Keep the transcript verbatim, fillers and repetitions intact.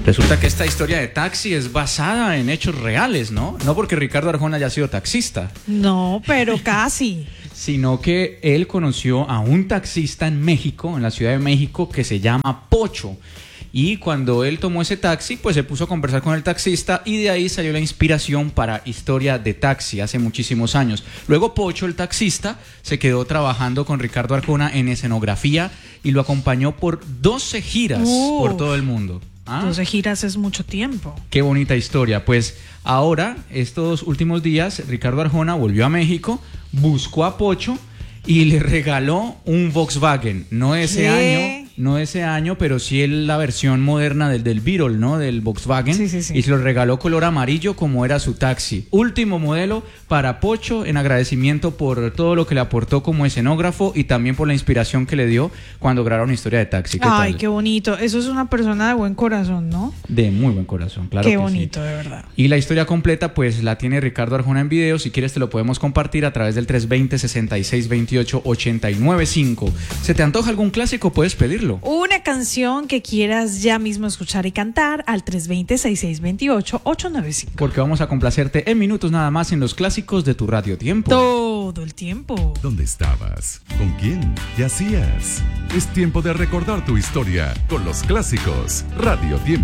Resulta que esta historia de taxi es basada en hechos reales, ¿no? No porque Ricardo Arjona haya sido taxista. No, pero casi. Sino que él conoció a un taxista en México, en la Ciudad de México, que se llama Pocho. Y cuando él tomó ese taxi, pues se puso a conversar con el taxista y de ahí salió la inspiración para Historia de Taxi hace muchísimos años. Luego Pocho, el taxista, se quedó trabajando con Ricardo Arjona en escenografía y lo acompañó por doce giras uh, por todo el mundo. ¿Ah? doce giras es mucho tiempo. Qué bonita historia. Pues ahora, estos últimos días, Ricardo Arjona volvió a México, buscó a Pocho y le regaló un Volkswagen. No ese ¿Qué? año, no ese año, pero sí el, la versión moderna del, del Beetle, ¿no? Del Volkswagen. Sí, sí, sí. Y se lo regaló color amarillo como era su taxi. Último modelo para Pocho en agradecimiento por todo lo que le aportó como escenógrafo y también por la inspiración que le dio cuando grabaron Historia de Taxi. ¿Qué Ay, tal? qué bonito. Eso es una persona de buen corazón, ¿no? De muy buen corazón, claro. Qué que bonito, sí. de verdad. Y la historia completa pues la tiene Ricardo Arjona en video. Si quieres te lo podemos compartir a través del tres dos cero, seis seis dos ocho, ocho nueve cinco. ¿Se te antoja algún clásico? Puedes pedirlo. Una canción que quieras ya mismo escuchar y cantar al tres dos cero, seis seis dos ocho, ocho nueve cinco. Porque vamos a complacerte en minutos nada más en los clásicos de tu Radio Tiempo. Todo el tiempo. ¿Dónde estabas? ¿Con quién? ¿Qué hacías? Es tiempo de recordar tu historia con los clásicos Radio Tiempo.